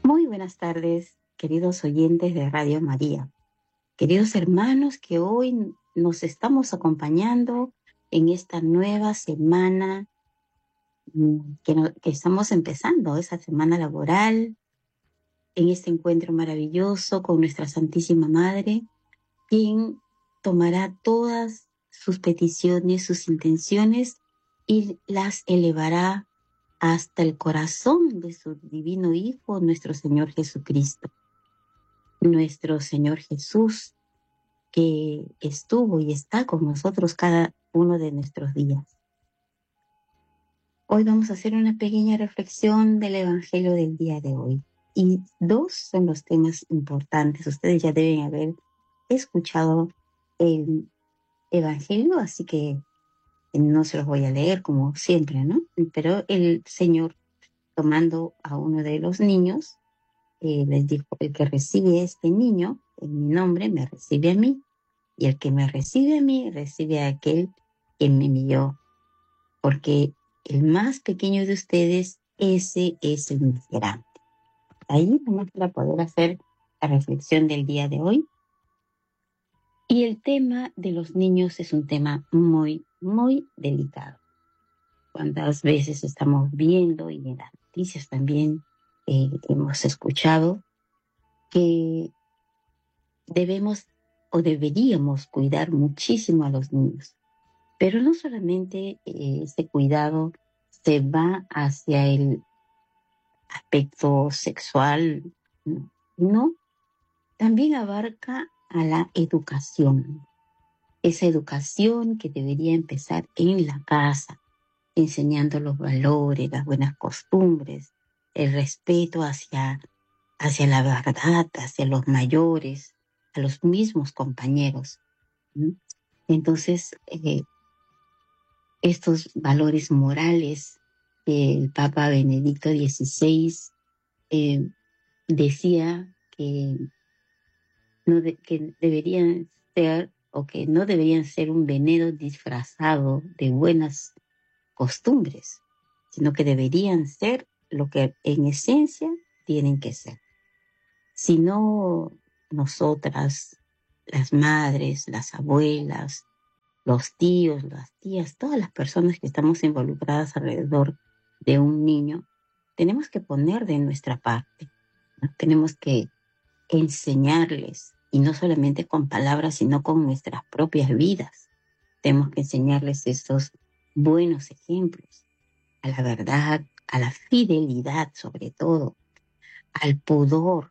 Muy buenas tardes, queridos oyentes de Radio María, queridos hermanos que hoy nos estamos acompañando en esta nueva semana que estamos empezando, esa semana laboral, en este encuentro maravilloso con nuestra Santísima Madre, quien tomará todas sus peticiones, sus intenciones y las elevará hasta el corazón de su divino Hijo, nuestro Señor Jesucristo. Nuestro Señor Jesús, que estuvo y está con nosotros cada uno de nuestros días. Hoy vamos a hacer una pequeña reflexión del Evangelio del día de hoy. Y dos son los temas importantes. Ustedes ya deben haber escuchado el Evangelio, así que no se los voy a leer como siempre, ¿no? Pero el Señor, tomando a uno de los niños, les dijo: el que recibe a este niño en mi nombre me recibe a mí, y el que me recibe a mí recibe a aquel que me envió, porque el más pequeño de ustedes, ese es el más grande. Ahí vamos a poder hacer la reflexión del día de hoy. Y el tema de los niños es un tema muy, muy delicado. Cuántas veces estamos viendo, y en las noticias también hemos escuchado, que debemos o deberíamos cuidar muchísimo a los niños. Pero no solamente ese cuidado se va hacia el aspecto sexual, no, también abarca a la educación. Esa educación que debería empezar en la casa, enseñando los valores, las buenas costumbres, el respeto hacia la verdad, hacia los mayores, a los mismos compañeros. Entonces, estos valores morales que el Papa Benedicto XVI decía que deberían ser, o que no deberían ser, un veneno disfrazado de buenas costumbres, sino que deberían ser lo que en esencia tienen que ser. Si no, nosotras, las madres, las abuelas, los tíos, las tías, todas las personas que estamos involucradas alrededor de un niño, tenemos que poner de nuestra parte, ¿no? Tenemos que enseñarles, y no solamente con palabras, sino con nuestras propias vidas. Tenemos que enseñarles estos buenos ejemplos, a la verdad, a la fidelidad sobre todo, al pudor,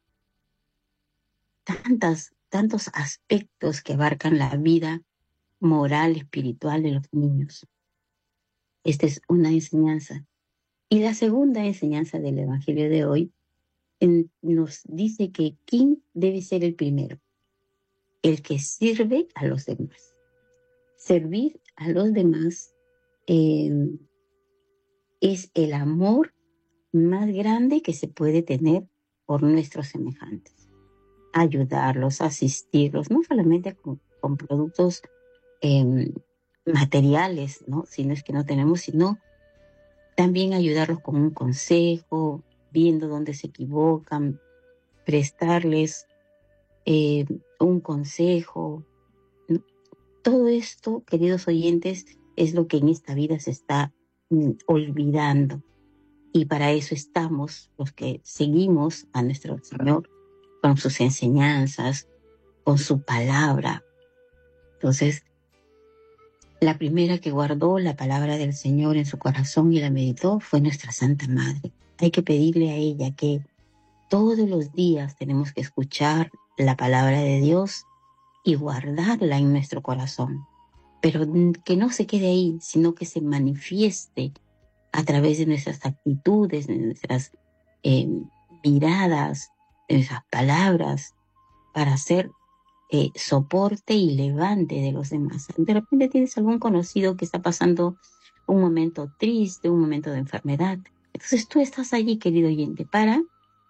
tantos aspectos que abarcan la vida moral, espiritual de los niños. Esta es una enseñanza. Y la segunda enseñanza del Evangelio de hoy nos dice que ¿quién debe ser el primero? El que sirve a los demás. Servir a los demás es el amor más grande que se puede tener por nuestros semejantes. Ayudarlos, asistirlos, no solamente con productos materiales, ¿no? Si no es que no tenemos, sino también ayudarlos con un consejo, viendo dónde se equivocan, prestarles un consejo. Todo esto, queridos oyentes, es lo que en esta vida se está olvidando. Y para eso estamos los que seguimos a nuestro Señor con sus enseñanzas, con su palabra. Entonces, la primera que guardó la palabra del Señor en su corazón y la meditó fue nuestra Santa Madre. Hay que pedirle a ella que todos los días tenemos que escuchar la palabra de Dios y guardarla en nuestro corazón. Pero que no se quede ahí, sino que se manifieste a través de nuestras actitudes, de nuestras miradas, de nuestras palabras, para ser soporte y levante de los demás. De repente tienes algún conocido que está pasando un momento triste, un momento de enfermedad. Entonces tú estás allí, querido oyente, para,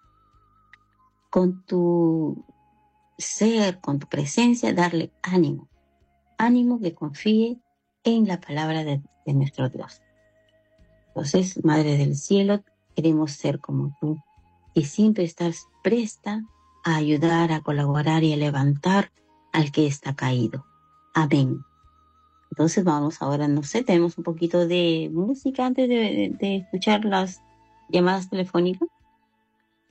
con tu ser, con tu presencia, darle ánimo. Ánimo, que confíe en la palabra de nuestro Dios. Entonces, Madre del Cielo, queremos ser como tú, que siempre estás presta a ayudar, a colaborar y a levantar al que está caído. Amén. Entonces vamos ahora, no sé, tenemos un poquito de música antes de escuchar las llamadas telefónicas.